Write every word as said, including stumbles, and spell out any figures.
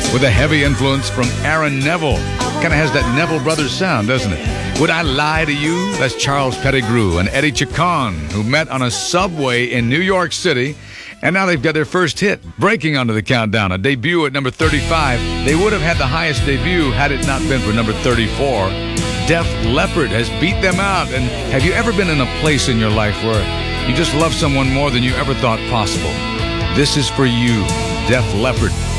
with a heavy influence from Aaron Neville. Kind of has that Neville Brothers sound, doesn't it? Would I Lie to You? That's Charles Pettigrew and Eddie Chacon, who met on a subway in New York City, and now they've got their first hit, breaking onto the countdown, a debut at number thirty-five. They would have had the highest debut had it not been for number thirty-four. Def Leppard has beat them out. And have you ever been in a place in your life where you just love someone more than you ever thought possible? This is for you, Def Leppard.